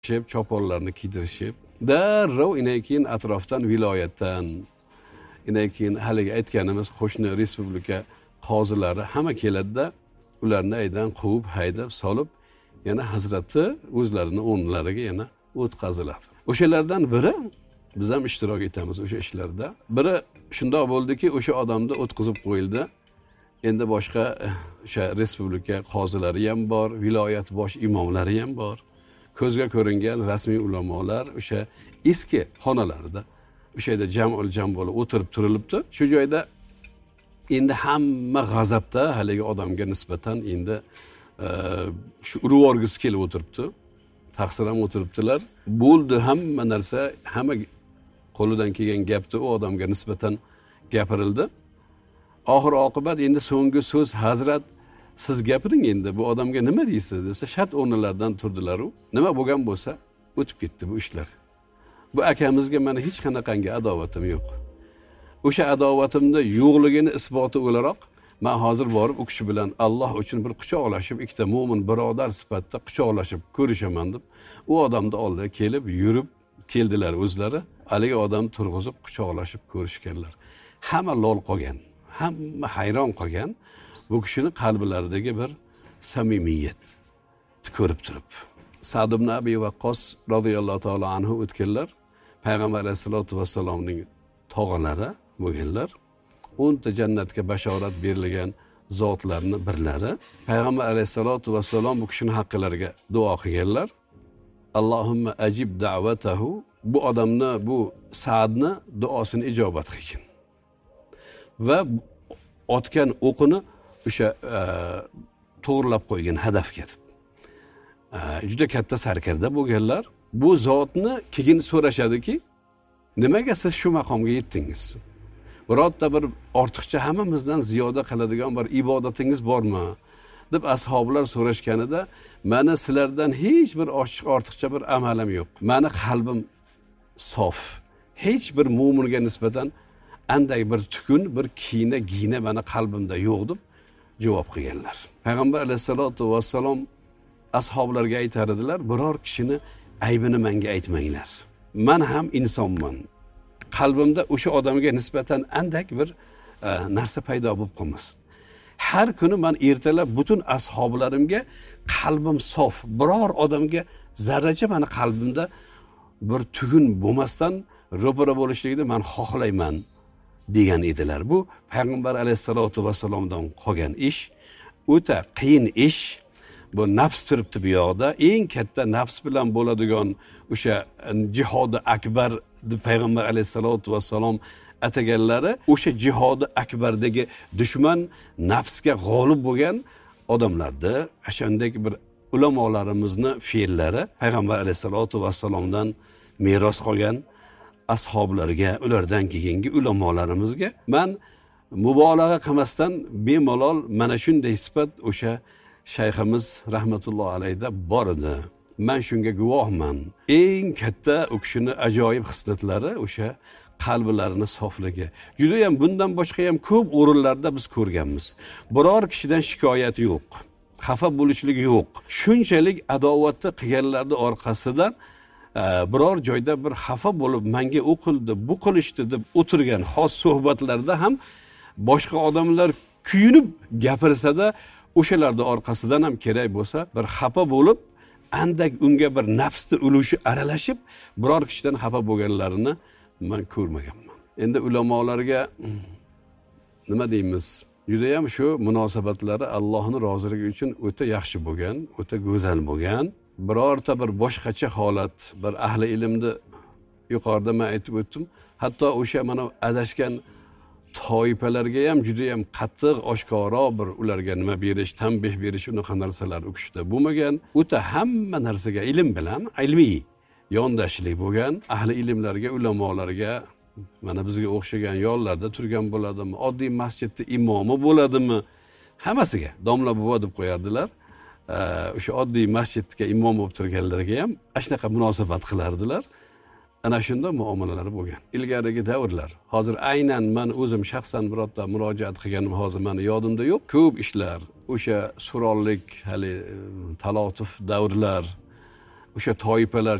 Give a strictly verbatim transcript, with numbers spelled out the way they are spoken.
Shep choponlarni kiydirishib, darrov inay keyin atrofdan viloyatdan, inay keyin haligi aytganimiz qo'shni respublika qozilari hamma keladida, ularni aydan quvib, haydab, solib, yana hazrati o'zlarini o'rnlariga yana o'tkaziladi. O'shalardan biri biz ham ishtirok etamiz o'sha ishlarda. Biri shundoq bo'ldiki, o'sha odamni o'tkazib qo'yildi. Endi boshqa o'sha respublika qozilari ham bor, viloyat bosh imomlari ham bor. Ko'zga ko'ringan rasmiy ulamolar o'sha eski xonalarida o'sha yerda jam'ul jam bo'lib o'tirib turilibdi. Shu joyda endi hamma g'azabda haligi odamga nisbatan endi shu urib o'rgisi kelib o'tiribdi. Taqsir ham o'tiribdilar. Bo'ldi hamma narsa, hamma qo'lidan kelgan gapni u odamga nisbatan gapirildi. Oxir oqibat endi so'nggi so'z hazrat siz gapiring endi bu odamga nima deysiz desa shart o'rnlaridan turdilar u. Nima bo'lgan bo'lsa o'tib ketdi bu ishlar. Bu akamizga mana hech qanaqangi adovatim yo'q. O'sha adovatimda yo'qligini isboti o'laroq men hozir borib u kishi bilan Alloh uchun bir quchoqlashib, ikkita mo'min birodar sifatida quchoqlashib ko'rishaman deb u odamni oldiga kelib, yurib keldilar o'zlari. Haligi odam turg'izib quchoqlashib ko'rishganlar. Hamma lol qolgan, hamma hayron qolgan. Bu kishini qalblaridagi bir samimiyat ko'rib turib. Sa'd ibn Abi Waqqos radhiyallohu ta'ala anhu o'tganlar, Payg'ambar alayhisolatu vassalomning tog'alari bo'lganlar. o'nta jannatga bashorat berilgan zotlarni birlari. Payg'ambar alayhisolatu vassalom bu kishining haqqilariga duo qilganlar. Allohumma ajib da'vatahu, bu odamni, bu Sa'dni duosini ijobat qilgin. Va otgan o'qini o'sha to'g'rilab qo'ygan hadafga deb. Juda katta sarkarda bo'lganlar. Bu zotni keyin so'rashadiki, nimaga siz shu maqomga yetdingiz? Birorta bir ortiqcha hammamizdan ziyoda qiladigan bir ibodatingiz bormi? deb ashoblar so'rashganida, meni sizlardan hech bir ochiq ortiqcha bir amalim yo'q. Meni qalbim sof. Hech bir mo'minga nisbatan anday bir tukun, bir kiyina, giyina meni qalbimda yo'q deb javob qilganlar. Payg'ambar alayhisolatu vassalom ashoblarga aytar edilar, biror kishini aybini menga aytmanglar. Men ham insonman. Qalbimda o'sha odamga nisbatan andak bir e, narsa paydo bo'lib qolmasin. Har kuni men ertalab butun ashoblarimga qalbim sof, biror odamga zarracha meni qalbimda bir tugun bo'lmasdan ro'para bo'lishligini men xohlayman degan edilar. Bu Payg'ambar alayhisolatu vassalomdan qolgan ish, o'ta qiyin ish. Bu nafs turibdi bu yoqda. Eng katta nafs bilan bo'ladigan o'sha jihodi akbar deb Payg'ambar alayhisolatu vassalom ataganlari, o'sha jihodi akbardagi dushman nafsga g'olib bo'lgan odamlardi. O'shandek bir ulamolarimizni fe'llari Payg'ambar alayhisolatu vassalomdan meros qolgan ashoblarga, ulardan keyingi ulamolarimizga men mubolag'a qilmasdan bemalol mana shunday sifat o'sha shayximiz rahmatulloh alayda bor edi. Men shunga guvohman. Eng katta u kishini ajoyib xislatlari o'sha qalblarini sofligi. Juda ham bundan boshqa ham ko'p o'rinlarda biz ko'rganmiz. Biror kishidan shikoyat yo'q. Xafa bo'lishlik yo'q. Shunchalik adovatni qilganlarning orqasidan biror joyda bir xafa bo'lib menga o'qildi, bu qilishdi deb o'tirgan xos suhbatlarda ham boshqa odamlar kuyinib gapirsa-da, o'shalarning orqasidan ham kerak bo'lsa bir xafa bo'lib, andak unga bir nafsni ulushi aralashib, biror kishidan xafa bo'lganlarini men ko'rmaganman. Endi ulamolarga nima deymiz? Juda ham shu munosabatlari Allohning roziligi uchun o'ta yaxshi bo'lgan, o'ta go'zal bo'lgan. Birorta bir boshqacha holat, bir ahli ilmni yuqorida men aytib o'tdim. Hatto o'sha mana adashgan toifalarga ham juda ham qattiq, oshkora bir ularga nima berish, tanbeh berish, unaqa narsalar u kishida bo'lmagan. O'ta hamma narsaga ilm bilan, ilmiy yondashlik bo'lgan. Ahli ilmlarga, ulamolarga, mana bizga o'xshagan yo'llarda turgan bo'ladimi, oddiy masjidda imomi bo'ladimi, hammasiga domla buva deb qo'yardilar. O'sha oddiy masjidga imom bo'lib turganlarga ham shunaqa munosabat qilardilar. Ana shunda muomalalari bo'lgan. Ilgarigi davrlar. Hozir aynan men o'zim shaxsan birorta murojaat qilganim hozir meni yodimda yo'q. Ko'p ishlar, o'sha surollik, hali talotuf davrlar, o'sha toifalar